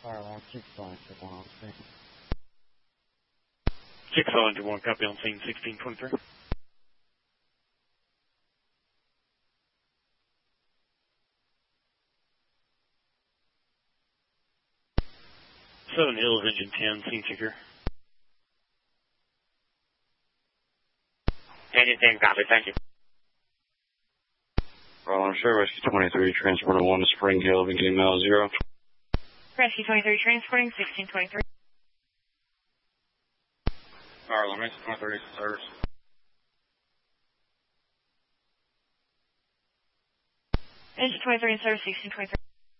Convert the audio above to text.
Alright, 6 lines to 1 on scene. 6 lines to 1, copy on scene 1623. Southern Hills, engine 10, scene secure. Engine 10, copy, thank you. I'm sure Rescue 23, transporter 1 to Spring Hill, beginning mile 0. Rescue 23, transporting 1623. Alright, Rescue 23, service. Engine 23 in service 1623.